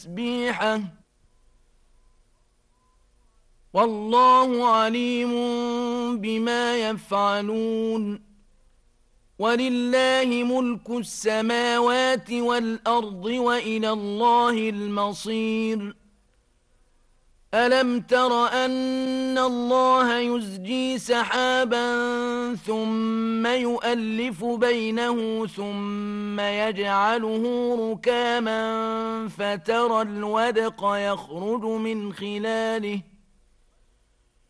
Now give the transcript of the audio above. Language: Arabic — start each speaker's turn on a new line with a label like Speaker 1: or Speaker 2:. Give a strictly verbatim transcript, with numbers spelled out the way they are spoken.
Speaker 1: تسبيحه والله عليم بما يفعلون ولله ملك السماوات والأرض وإلى الله المصير ألم تر أن الله يزجي سحابا ثم يؤلف بينه ثم يجعله ركاما فترى الودق يخرج من خلاله